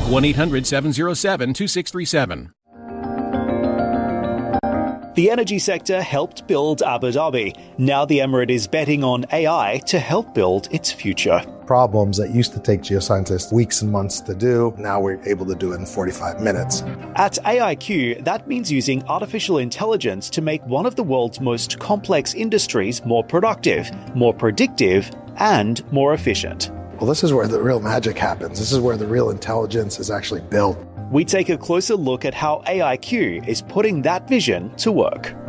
1-800-707-2637. The energy sector helped build Abu Dhabi. Now the Emirate is betting on AI to help build its future. Problems that used to take geoscientists weeks and months to do, now we're able to do it in 45 minutes. At AIQ, that means using artificial intelligence to make one of the world's most complex industries more productive, more predictive, and more efficient. Well, this is where the real magic happens. This is where the real intelligence is actually built. We take a closer look at how AIQ is putting that vision to work.